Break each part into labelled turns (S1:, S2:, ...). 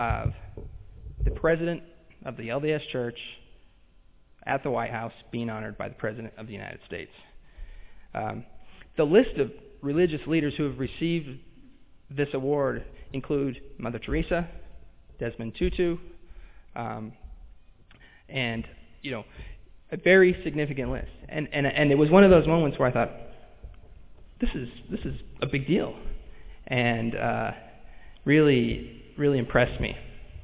S1: of the president of the LDS Church at the White House being honored by the President of the United States. The list of religious leaders who have received this award include Mother Teresa, Desmond Tutu, and a very significant list. And it was one of those moments where I thought, this is a big deal, and really impressed me.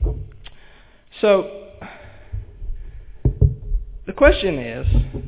S1: So the question is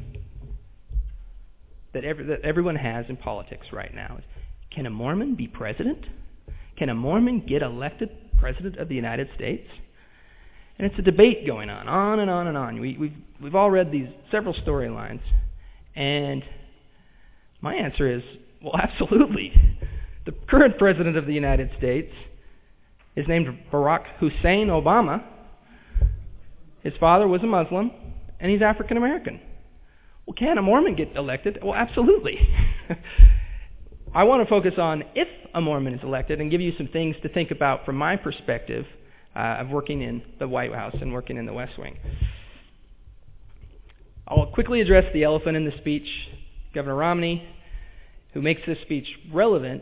S1: that everyone has in politics right now is, can a Mormon be president? Can a Mormon get elected president of the United States? And it's a debate going on and on and on. We've all read these several storylines, and my answer is, well, absolutely. The current president of the United States is named Barack Hussein Obama. His father was a Muslim, and he's African American. Well, can a Mormon get elected? Well, absolutely. I want to focus on if a Mormon is elected and give you some things to think about from my perspective of working in the White House and working in the West Wing. I'll quickly address the elephant in the speech, Governor Romney, who makes this speech relevant.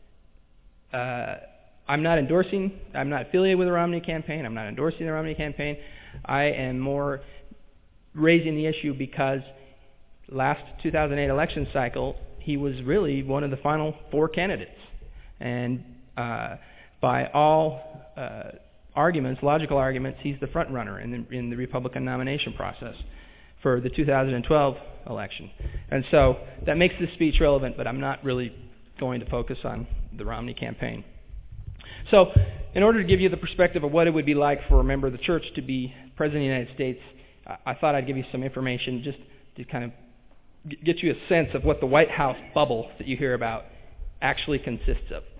S1: I'm not affiliated with the Romney campaign. I'm not endorsing the Romney campaign. I am more raising the issue because last 2008 election cycle, he was really one of the final four candidates. And by all logical arguments, he's the front runner in the Republican nomination process for the 2012 election. And so that makes this speech relevant, but I'm not really going to focus on the Romney campaign. So in order to give you the perspective of what it would be like for a member of the church to be president of the United States, I thought I'd give you some information just to kind of get you a sense of what the White House bubble that you hear about actually consists of.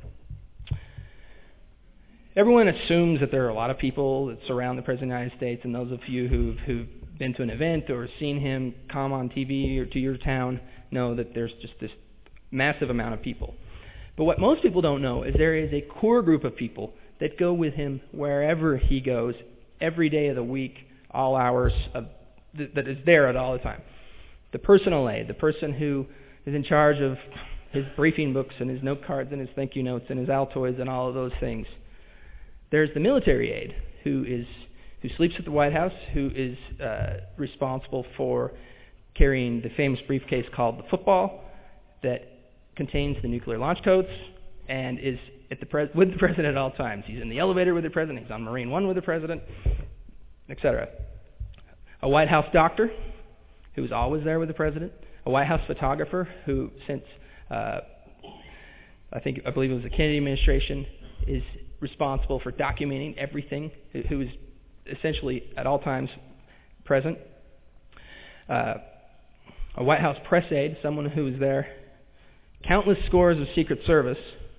S1: Everyone assumes that there are a lot of people that surround the President of the United States, and those of you who've been to an event or seen him come on TV or to your town know that there's just this massive amount of people. But what most people don't know is there is a core group of people that go with him wherever he goes, every day of the week, all hours, that is there at all the time. The personal aide, the person who is in charge of his briefing books and his note cards and his thank you notes and his Altoids and all of those things. There's the military aide who sleeps at the White House, who is responsible for carrying the famous briefcase called the football that contains the nuclear launch codes and is with the president at all times. He's in the elevator with the president. He's on Marine One with the president, etc. A White House doctor who's always there with the president. A White House photographer who, since I believe it was the Kennedy administration, is responsible for documenting everything, who is essentially at all times present. A White House press aide, someone who is there. Countless scores of Secret Service.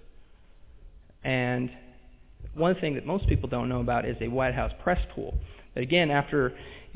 S1: And one thing that most people don't know about is a White House press pool. That again, after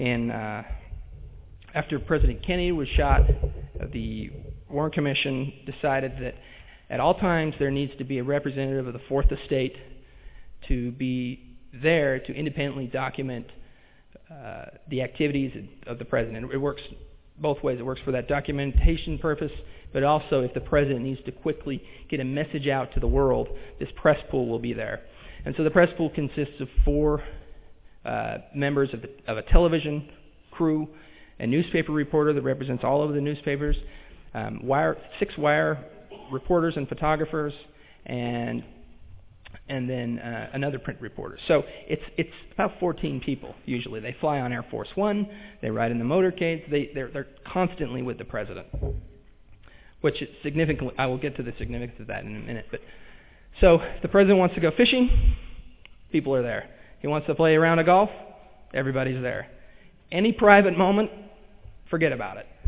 S1: President Kennedy was shot, the Warren Commission decided that at all times there needs to be a representative of the Fourth Estate to be there to independently document the activities of the president. It works both ways. It works for that documentation purpose, but also if the president needs to quickly get a message out to the world, this press pool will be there. And so the press pool consists of four members of a television crew, a newspaper reporter that represents all of the newspapers, 6 wire reporters and photographers, and then another print reporter. So it's about 14 people usually. They fly on Air Force One. They ride in the motorcades. They're constantly with the president, which is significant. I will get to the significance of that in a minute. But so if the president wants to go fishing, people are there. He wants to play a round of golf, everybody's there. Any private moment, forget about it.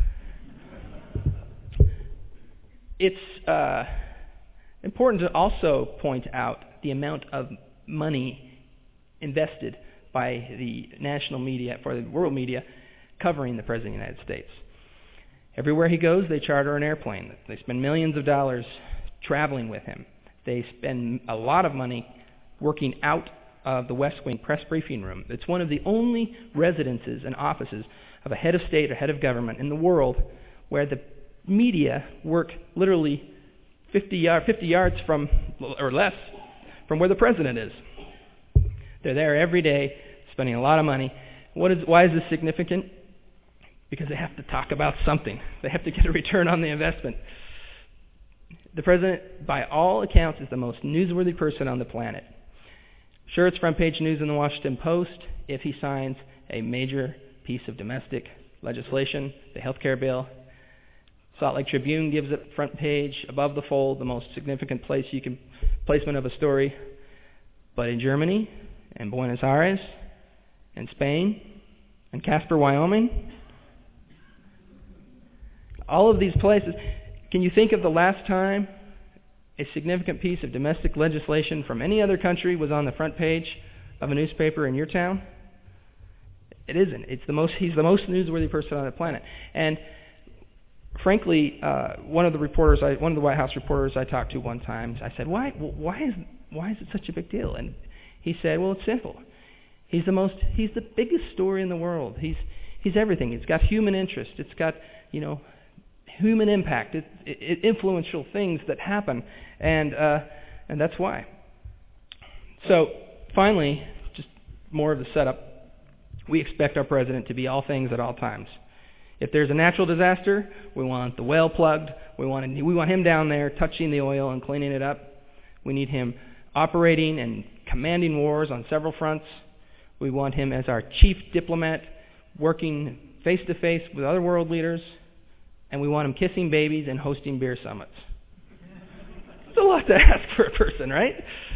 S1: It's important to also point out the amount of money invested by the national media, for the world media, covering the President of the United States. Everywhere he goes, they charter an airplane. They spend millions of dollars traveling with him. They spend a lot of money working out of the West Wing press briefing room. It's one of the only residences and offices of a head of state or head of government in the world where the media work literally 50 yards from, or less, from where the president is. They're there every day, spending a lot of money. Why is this significant? Because they have to talk about something. They have to get a return on the investment. The president, by all accounts, is the most newsworthy person on the planet. Sure, it's front page news in the Washington Post if he signs a major piece of domestic legislation, the health care bill. Salt Lake Tribune gives it front page, above the fold, the most significant placement of a story. But in Germany, and Buenos Aires, and Spain, and Casper, Wyoming, all of these places, can you think of the last time a significant piece of domestic legislation from any other country was on the front page of a newspaper in your town? It isn't. He's the most newsworthy person on the planet. And frankly, one of the White House reporters I talked to one time, I said, why is it such a big deal? And he said, well, it's simple. He's the biggest story in the world. He's everything. It's got human interest. It's got, human impact. It influential things that happen, and that's why. So finally, just more of the setup. We expect our president to be all things at all times. If there's a natural disaster, we want the well plugged. We want him down there touching the oil and cleaning it up. We need him operating and commanding wars on several fronts. We want him as our chief diplomat, working face-to-face with other world leaders. And we want him kissing babies and hosting beer summits. It's a lot to ask for a person, right?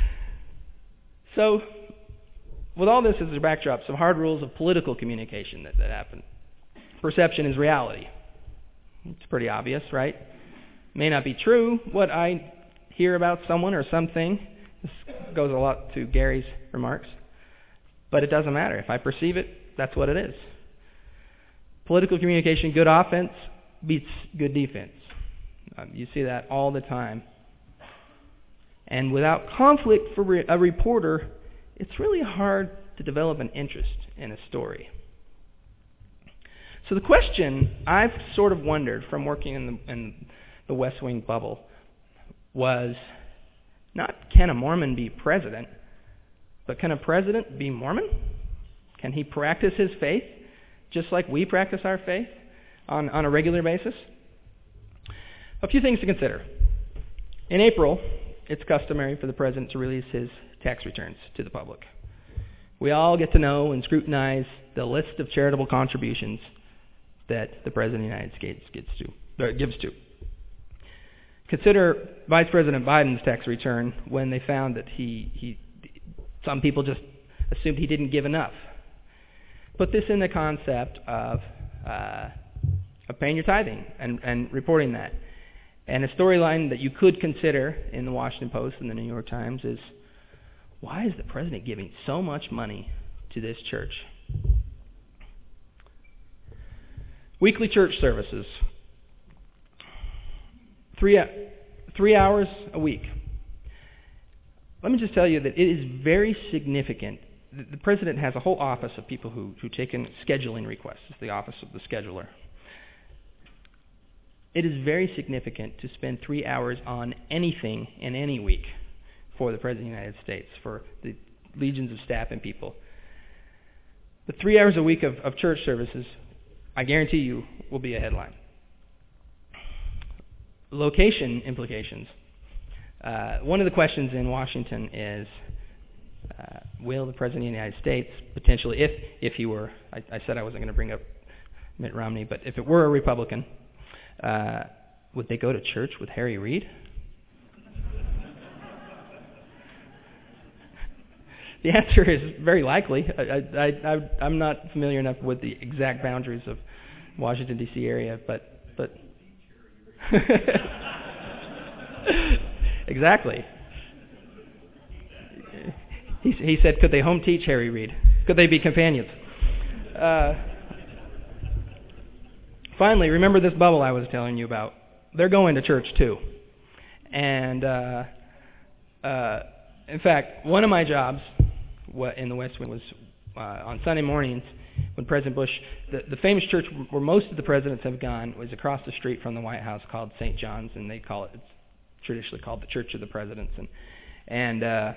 S1: So, with all this as a backdrop, some hard rules of political communication that happen. Perception is reality. It's pretty obvious, right? May not be true what I hear about someone or something. This goes a lot to Gary's remarks. But it doesn't matter. If I perceive it, that's what it is. Political communication, good offense beats good defense. You see that all the time. And without conflict for a reporter, it's really hard to develop an interest in a story. So the question I've sort of wondered from working in the West Wing bubble was not, can a Mormon be president, but can a president be Mormon? Can he practice his faith just like we practice our faith on a regular basis? A few things to consider. In April, it's customary for the president to release his tax returns to the public. We all get to know and scrutinize the list of charitable contributions that the President of the United States gives to. Consider Vice President Biden's tax return when they found that some people just assumed he didn't give enough. Put this in the concept of paying your tithing and reporting that. And a storyline that you could consider in the Washington Post and the New York Times is, why is the president giving so much money to this church? Weekly church services. 3 hours a week. Let me just tell you that it is very significant. The president has a whole office of people who take in scheduling requests. It's the office of the scheduler. It is very significant to spend 3 hours on anything in any week for the President of the United States, for the legions of staff and people. The 3 hours a week of church services, I guarantee you, will be a headline. Location implications. One of the questions in Washington is, will the President of the United States potentially, if he were, I said I wasn't going to bring up Mitt Romney, but if it were a Republican, would they go to church with Harry Reid? The answer is very likely. I'm not familiar enough with the exact boundaries of Washington, D.C. area, but exactly. He said, could they home teach Harry Reid? Could they be companions? Finally, remember this bubble I was telling you about. They're going to church too. And in fact, one of my jobs in the West Wing was on Sunday mornings when President Bush, the famous church where most of the presidents have gone was across the street from the White House called St. John's, and it's traditionally called the Church of the Presidents. And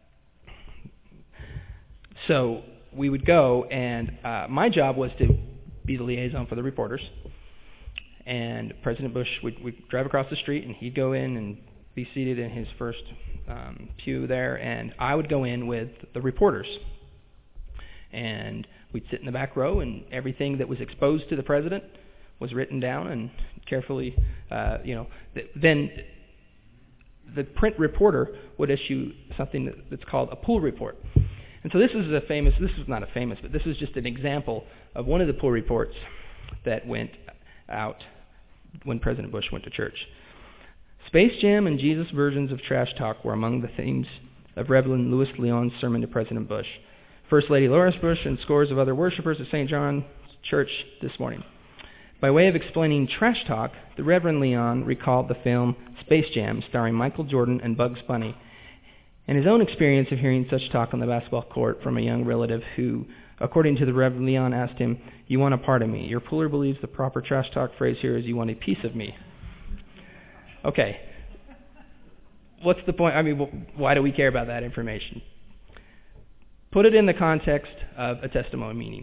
S1: so we would go, and my job was to be the liaison for the reporters. And President Bush would drive across the street, and he'd go in and be seated in his first pew there, and I would go in with the reporters. And we'd sit in the back row, and everything that was exposed to the president was written down and carefully, then the print reporter would issue something that's called a pool report. And so this is just an example of one of the pool reports that went out when President Bush went to church. Space Jam and Jesus versions of trash talk were among the themes of Reverend Louis Leon's sermon to President Bush, First Lady Lois Bush, and scores of other worshipers at St. John's Church this morning. By way of explaining trash talk, the Reverend Leon recalled the film Space Jam starring Michael Jordan and Bugs Bunny, and his own experience of hearing such talk on the basketball court from a young relative who, according to the Reverend Leon, asked him, "You want a part of me? Your pooler believes the proper trash talk phrase here is, you want a piece of me." Okay. What's the point? I mean, why do we care about that information? Put it in the context of a testimony meeting.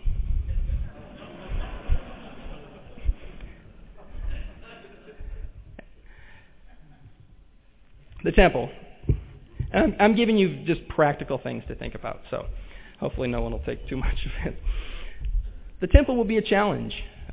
S1: The temple. I'm giving you just practical things to think about, so hopefully no one will take too much of it. The temple will be a challenge,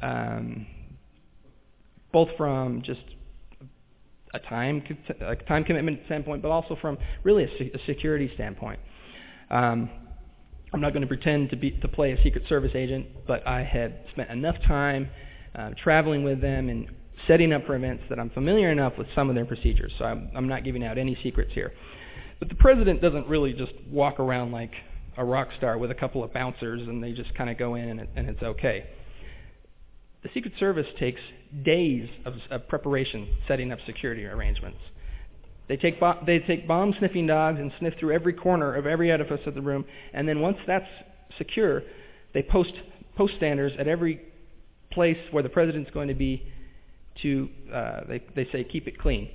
S1: both from just a time commitment standpoint, but also from really a security standpoint. I'm not going to pretend to play a Secret Service agent, but I had spent enough time traveling with them and setting up for events that I'm familiar enough with some of their procedures. So I'm not giving out any secrets here. But the president doesn't really just walk around like a rock star with a couple of bouncers and they just kind of go in and it's okay. The Secret Service takes days of preparation setting up security arrangements. They take bomb-sniffing dogs and sniff through every corner of every edifice of the room, and then once that's secure, they post standers at every place where the president's going to be to, they say, keep it clean.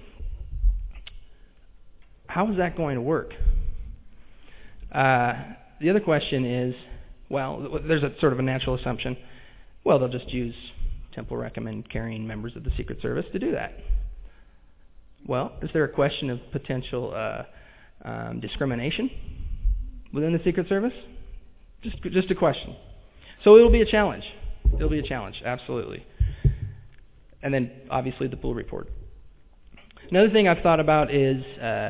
S1: How is that going to work? The other question is, well, there's a sort of a natural assumption, well, they'll just use temple recommend carrying members of the Secret Service to do that. Well, is there a question of potential discrimination within the Secret Service? Just a question. So it'll be a challenge. It'll be a challenge, absolutely. And then, obviously, the pool report. Another thing I've thought about is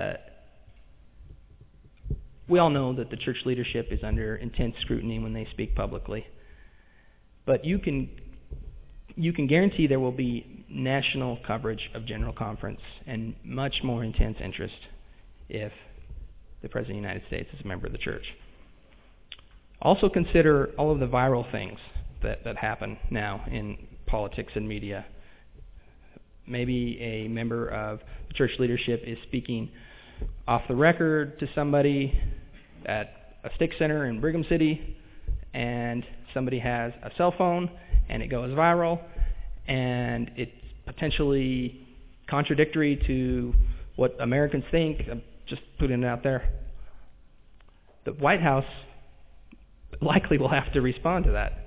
S1: we all know that the church leadership is under intense scrutiny when they speak publicly. But you can guarantee there will be national coverage of General Conference and much more intense interest if the President of the United States is a member of the church. Also consider all of the viral things that happen now in politics and media. Maybe a member of the church leadership is speaking off the record to somebody at a stick center in Brigham City, and somebody has a cell phone, and it goes viral, and it's potentially contradictory to what Americans think. I'm just putting it out there. The White House likely will have to respond to that.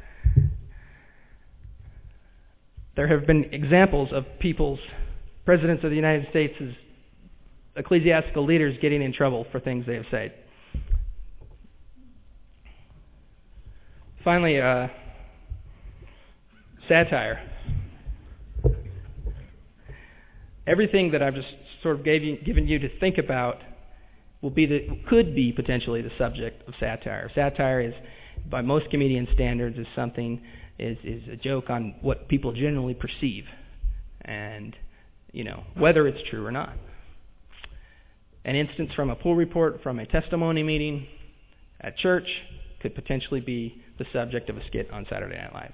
S1: There have been examples of presidents of the United States' ecclesiastical leaders getting in trouble for things they have said. Finally, satire. Everything that I've just sort of given you to think about could be potentially the subject of satire. Satire is, by most comedian standards, is a joke on what people generally perceive, and whether it's true or not. An instance from a pool report from a testimony meeting at church could potentially be the subject of a skit on Saturday Night Live.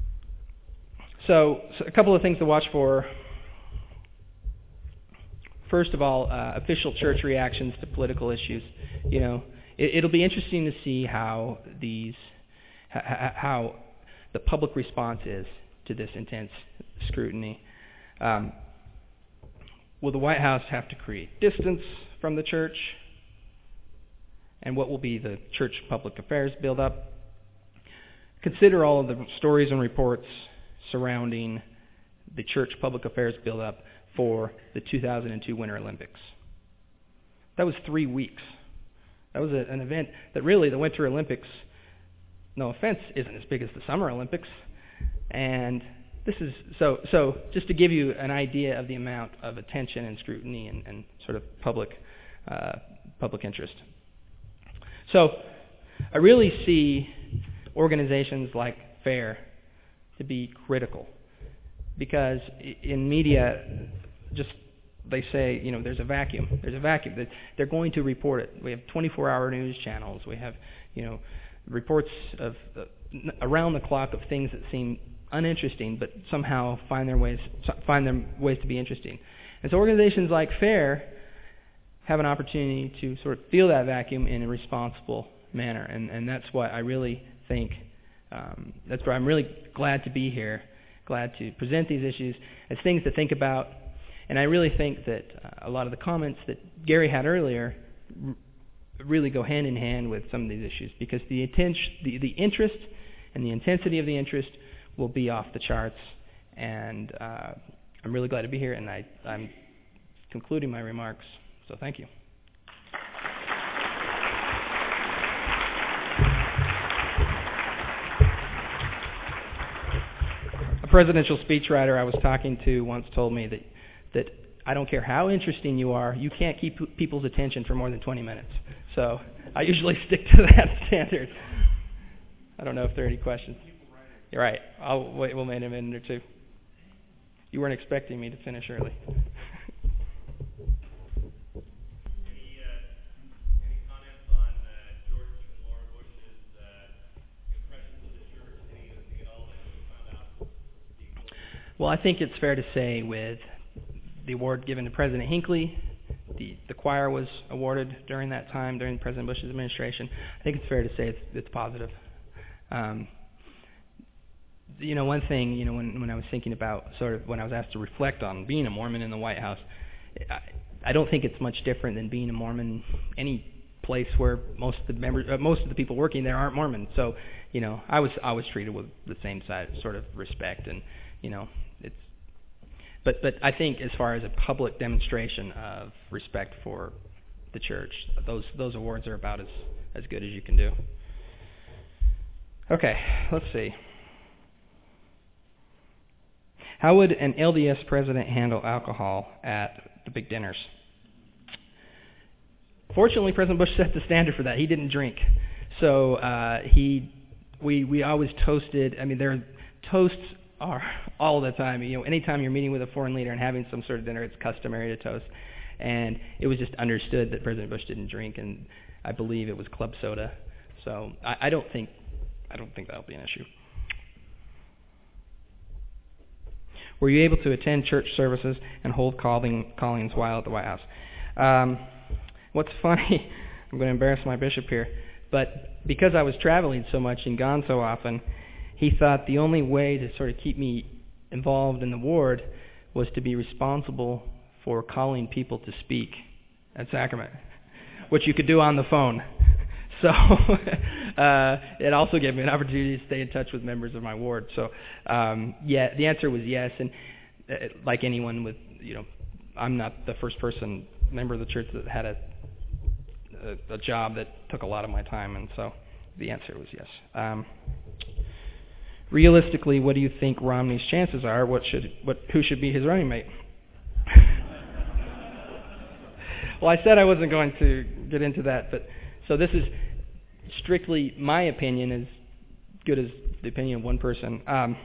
S1: So a couple of things to watch for. first of all, official church reactions to political issues. You know, it'll be interesting to see how how the public response is to this intense scrutiny. Will the White House have to create distance from the church? And what will be the church public affairs build-up? Consider all of the stories and reports surrounding the church public affairs build-up for the 2002 Winter Olympics. That was 3 weeks. That was an event that really, the Winter Olympics, no offense, isn't as big as the Summer Olympics. And this is, so just to give you an idea of the amount of attention and scrutiny and sort of public interest. So I really see organizations like FAIR to be critical, because in media, just they say, you know, there's a vacuum. They're going to report it. We have 24-hour news channels. We have, you know, reports of around the clock of things that seem uninteresting, but somehow find their ways to be interesting. And so organizations like FAIR have an opportunity to sort of fill that vacuum in a responsible manner, and that's what I really think. That's why I'm really glad to be here, glad to present these issues as things to think about. And I really think that a lot of the comments that Gary had earlier really go hand in hand with some of these issues, because the interest and the intensity of the interest will be off the charts. And I'm really glad to be here, and I'm concluding my remarks. So thank you. A presidential speechwriter I was talking to once told me that I don't care how interesting you are, you can't keep people's attention for more than 20 minutes. So I usually stick to that standard. I don't know if there are any questions. You're right. We'll wait a minute or two. You weren't expecting me to finish early.
S2: Any comments on George and Laura Bush's impressions of the church? Anything at all that you found out?
S1: Well, I think it's fair to say with the award given to President Hinckley, the choir was awarded during that time, during President Bush's administration. I think it's fair to say it's positive. You know, one thing, you know, when I was thinking about sort of when I was asked to reflect on being a Mormon in the White House, I don't think it's much different than being a Mormon any place where most of the people working there aren't Mormon. So, you know, I was treated with the same sort of respect, and you know, it's. But I think as far as a public demonstration of respect for the church, those awards are about as good as you can do. Okay, let's see. How would an LDS president handle alcohol at the big dinners? Fortunately, President Bush set the standard for that. He didn't drink. So we always toasted. I mean, their toasts are all the time. You know, anytime you're meeting with a foreign leader and having some sort of dinner, it's customary to toast. And it was just understood that President Bush didn't drink, and I believe it was club soda. So I don't think that'll be an issue. Were you able to attend church services and hold callings while at the White House? What's funny, I'm going to embarrass my bishop here, but because I was traveling so much and gone so often, he thought the only way to sort of keep me involved in the ward was to be responsible for calling people to speak at sacrament, which you could do on the phone. So it also gave me an opportunity to stay in touch with members of my ward. So yeah, the answer was yes. And like anyone with, you know, I'm not the first member of the church that had a job that took a lot of my time, and so the answer was yes. Realistically, what do you think Romney's chances are? Who should be his running mate? Well, I said I wasn't going to get into that, but so this is strictly my opinion, as good as the opinion of one person.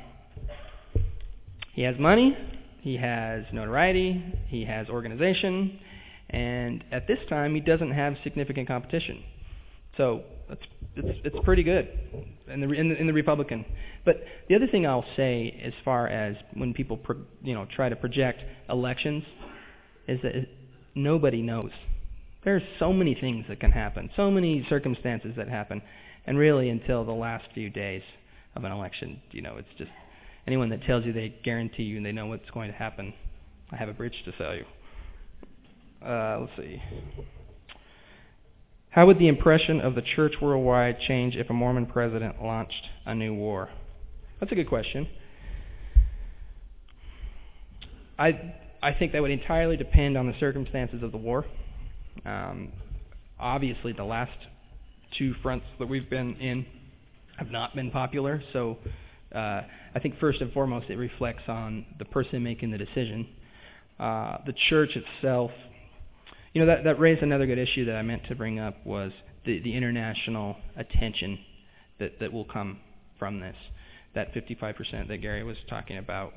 S1: He has money, he has notoriety, he has organization, and at this time he doesn't have significant competition. So it's pretty good in the Republican. But the other thing I'll say, as far as when people try to project elections, is that nobody knows. There are so many things that can happen, so many circumstances that happen, and really until the last few days of an election, it's just anyone that tells you they guarantee you and they know what's going to happen, I have a bridge to sell you. Let's see. How would the impression of the church worldwide change if a Mormon president launched a new war? That's a good question. I think that would entirely depend on the circumstances of the war. Obviously, the last two fronts that we've been in have not been popular, so I think first and foremost it reflects on the person making the decision. The church itself, that raised another good issue that I meant to bring up was the international attention that will come from this. That 55% that Gary was talking about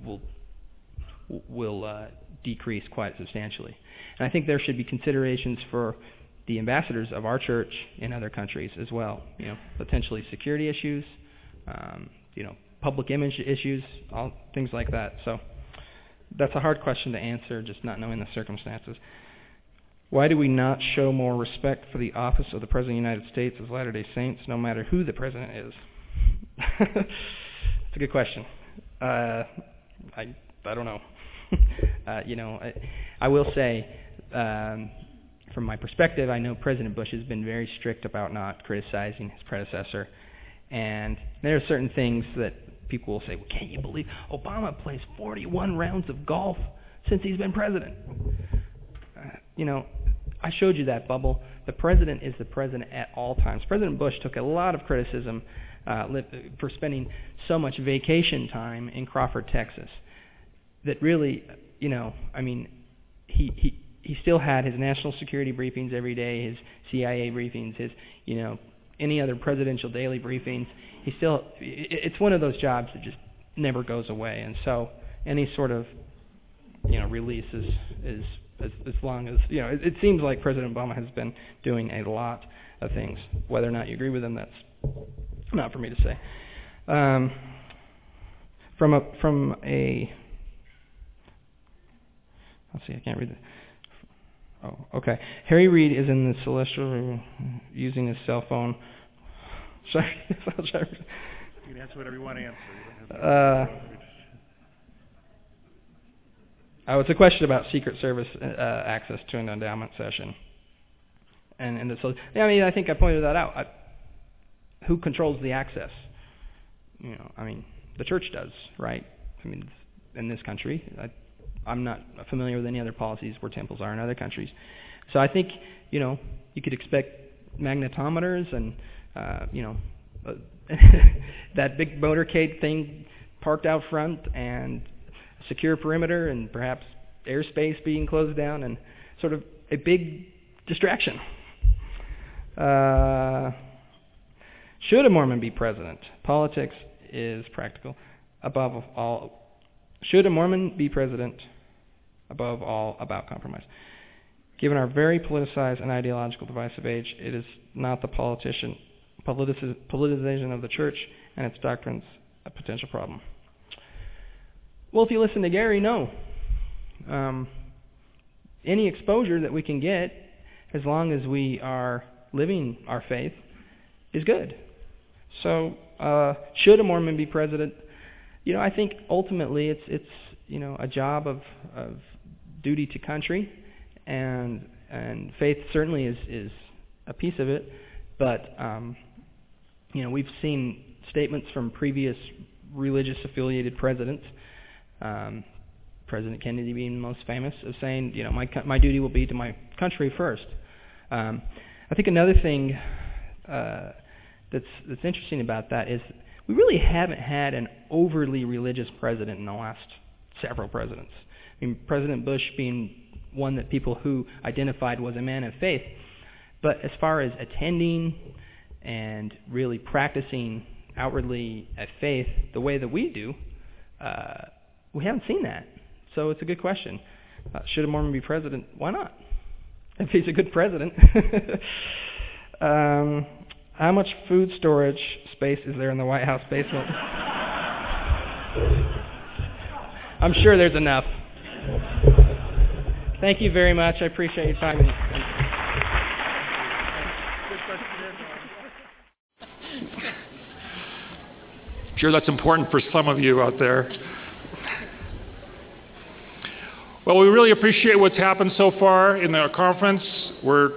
S1: will decrease quite substantially. And I think there should be considerations for the ambassadors of our church in other countries as well. Potentially security issues, public image issues, all things like that. So that's a hard question to answer, just not knowing the circumstances. Why do we not show more respect for the office of the President of the United States as Latter-day Saints, no matter who the President is? It's a good question. I don't know. I will say, from my perspective, I know President Bush has been very strict about not criticizing his predecessor. And there are certain things that people will say, well, can't you believe Obama plays 41 rounds of golf since he's been president? I showed you that bubble. The president is the president at all times. President Bush took a lot of criticism for spending so much vacation time in Crawford, Texas. That really, he still had his national security briefings every day, his CIA briefings, his, any other presidential daily briefings. It's one of those jobs that just never goes away. And so any sort of, release is as long as, it seems like President Obama has been doing a lot of things. Whether or not you agree with him, that's not for me to say. From a let's see, I can't read it. Oh, okay. Harry Reid is in the Celestial using his cell phone. Sorry.
S3: You can answer whatever you want to answer.
S1: It's a question about Secret Service access to an endowment session. And so, I think I pointed that out. Who controls the access? The church does, right? In this country. I'm not familiar with any other policies where temples are in other countries. So I think, you could expect magnetometers and, that big motorcade thing parked out front and a secure perimeter and perhaps airspace being closed down and sort of a big distraction. Should a Mormon be president? Politics is practical. Above all, should a Mormon be president? Above all, about compromise. Given our very politicized and ideological divisive age, it is not the politicization of the church and its doctrines a potential problem. Well, if you listen to Gary, no. Any exposure that we can get, as long as we are living our faith, is good. So, should a Mormon be president? I think ultimately it's a job of duty to country, and faith certainly is a piece of it. But we've seen statements from previous religious affiliated presidents, President Kennedy being the most famous, of saying, my duty will be to my country first. I think another thing that's interesting about that is we really haven't had an overly religious president in the last several presidents. President Bush being one that people who identified was a man of faith. But as far as attending and really practicing outwardly a faith the way that we do, we haven't seen that. So it's a good question. Should a Mormon be president? Why not? If he's a good president. How much food storage space is there in the White House basement? I'm sure there's enough. Thank you very much. I appreciate your time.
S4: I'm sure that's important for some of you out there. Well, we really appreciate what's happened so far in the conference. We're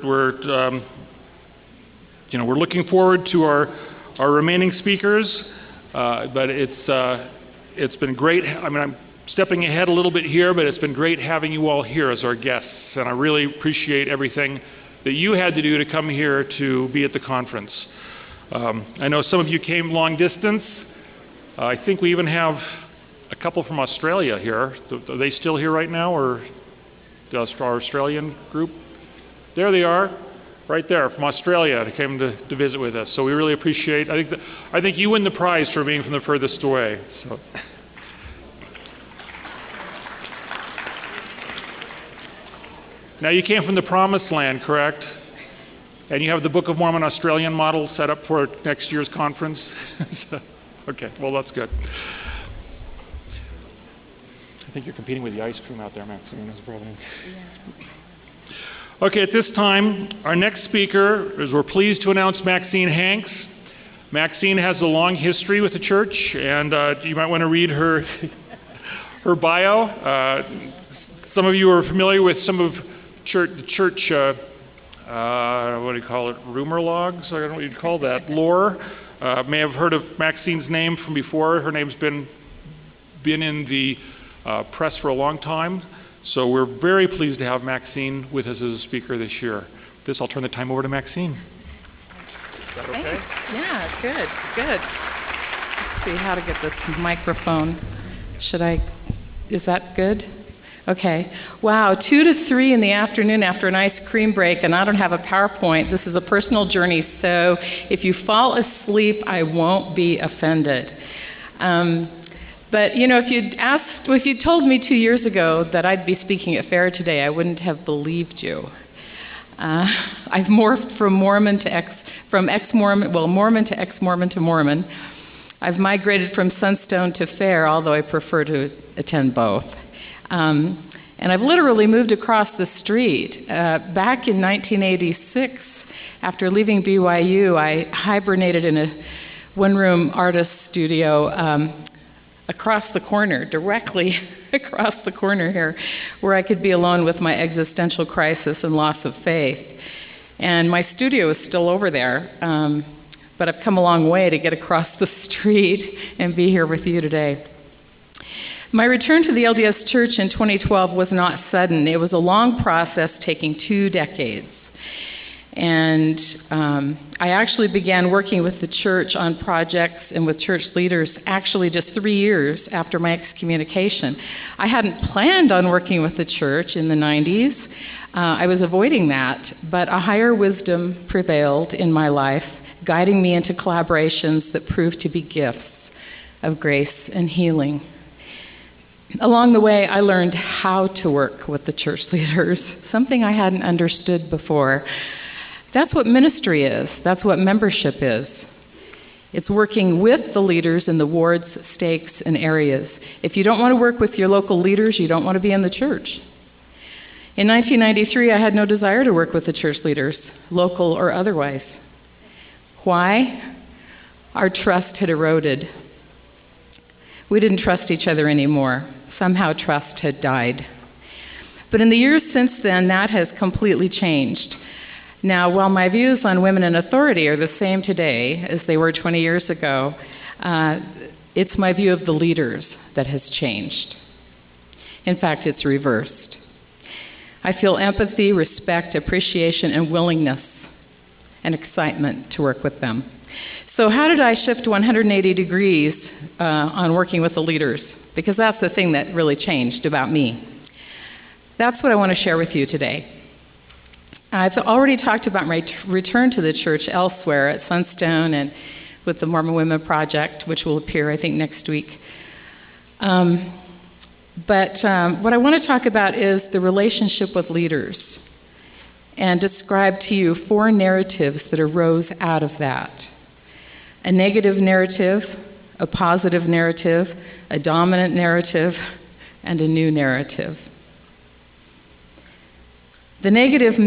S4: looking forward to our remaining speakers, but it's been great. I mean, I'm stepping ahead a little bit here, but it's been great having you all here as our guests, and I really appreciate everything that you had to do to come here to be at the conference. I know some of you came long distance. I think we even have a couple from Australia here. Are they still here right now, or the Australian group? There they are, right there from Australia. They came to visit with us. So we really appreciate. I think you win the prize for being from the furthest away. So. Now you came from the Promised Land, correct? And you have the Book of Mormon Australian model set up for next year's conference? Okay, well that's good. I think you're competing with the ice cream out there, Maxine, is probably. Yeah. Okay, at this time, our next speaker is, we're pleased to announce Maxine Hanks. Maxine has a long history with the church, and you might want to read her bio. Some of you are familiar with some of the church, what do you call it, rumor logs? I don't know what you'd call that, lore. May have heard of Maxine's name from before. Her name's been in the press for a long time. So we're very pleased to have Maxine with us as a speaker this year. With this, I'll turn the time over to Maxine. Is that okay?
S5: Thanks. Yeah, good. Let's see how to get this microphone. Is that good? Okay. Wow, 2 to 3 in the afternoon after an ice cream break, and I don't have a PowerPoint. This is a personal journey, so if you fall asleep, I won't be offended. But if you'd told me 2 years ago that I'd be speaking at Fair today, I wouldn't have believed you. I've morphed from Mormon to Mormon to ex-Mormon to Mormon. I've migrated from Sunstone to Fair, although I prefer to attend both. And I've literally moved across the street. Back in 1986, after leaving BYU, I hibernated in a one-room artist studio across the corner, directly across the corner here, where I could be alone with my existential crisis and loss of faith. And my studio is still over there, but I've come a long way to get across the street and be here with you today. My return to the LDS Church in 2012 was not sudden. It was a long process taking 2 decades. And I actually began working with the church on projects and with church leaders actually just 3 years after my excommunication. I hadn't planned on working with the church in the 90s. I was avoiding that, but a higher wisdom prevailed in my life, guiding me into collaborations that proved to be gifts of grace and healing. Along the way, I learned how to work with the church leaders, something I hadn't understood before. That's what ministry is. That's what membership is. It's working with the leaders in the wards, stakes, and areas. If you don't want to work with your local leaders, you don't want to be in the church. In 1993, I had no desire to work with the church leaders, local or otherwise. Why? Our trust had eroded. We didn't trust each other anymore. Somehow trust had died. But in the years since then, that has completely changed. Now, while my views on women in authority are the same today as they were 20 years ago, it's my view of the leaders that has changed. In fact, it's reversed. I feel empathy, respect, appreciation, and willingness and excitement to work with them. So how did I shift 180 degrees on working with the leaders? Because that's the thing that really changed about me. That's what I want to share with you today. I've already talked about my return to the church elsewhere at Sunstone and with the Mormon Women Project, which will appear, I think, next week. But what I want to talk about is the relationship with leaders and describe to you 4 narratives that arose out of that. A negative narrative, a positive narrative, a dominant narrative, and a new narrative. The negative